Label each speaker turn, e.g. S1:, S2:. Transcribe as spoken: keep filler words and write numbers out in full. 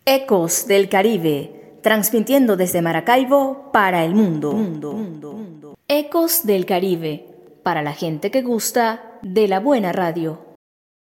S1: Ecos del Caribe, transmitiendo desde Maracaibo para el mundo. Mundo, mundo, mundo. Ecos del Caribe, para la gente que gusta de la buena radio.